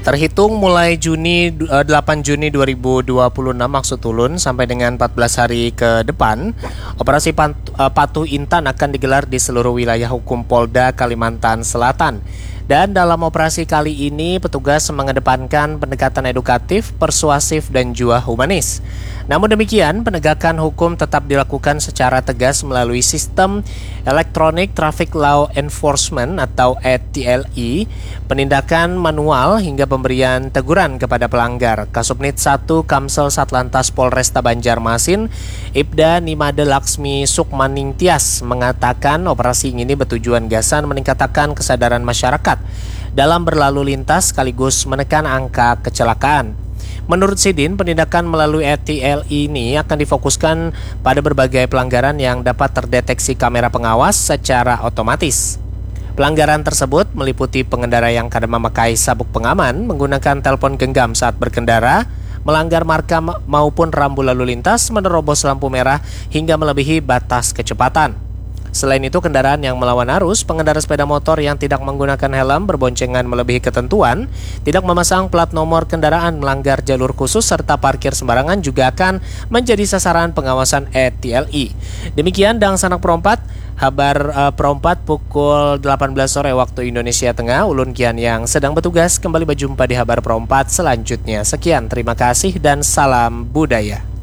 Terhitung mulai 8 Juni 2026 maksud ulun sampai dengan 14 hari ke depan, operasi Patuh Intan akan digelar di seluruh wilayah hukum Polda Kalimantan Selatan. Dan dalam operasi kali ini petugas mengedepankan pendekatan edukatif, persuasif, dan juga humanis. Namun demikian, penegakan hukum tetap dilakukan secara tegas melalui sistem Electronic Traffic Law Enforcement atau ETLI, penindakan manual hingga pemberian teguran kepada pelanggar. Kasubnit 1 Kamsel Satlantas Polresta Banjarmasin, Ibda Nimade Laksmi Sukmaningtyas mengatakan operasi ini bertujuan gasan meningkatkan kesadaran masyarakat dalam berlalu lintas sekaligus menekan angka kecelakaan. Menurut Sidin, penindakan melalui ETL ini akan difokuskan pada berbagai pelanggaran yang dapat terdeteksi kamera pengawas secara otomatis. Pelanggaran tersebut meliputi pengendara yang kadang memakai sabuk pengaman, menggunakan telepon genggam saat berkendara, melanggar marka maupun rambu lalu lintas, menerobos lampu merah, hingga melebihi batas kecepatan. Selain itu, kendaraan yang melawan arus, pengendara sepeda motor yang tidak menggunakan helm, berboncengan melebihi ketentuan, tidak memasang plat nomor kendaraan, melanggar jalur khusus, serta parkir sembarangan juga akan menjadi sasaran pengawasan ETLI. Demikian Dang Sanak Perompat, kabar Perompat pukul 18 sore waktu Indonesia Tengah. Ulun Kian yang sedang bertugas kembali berjumpa di kabar Perompat selanjutnya. Sekian, terima kasih dan salam budaya.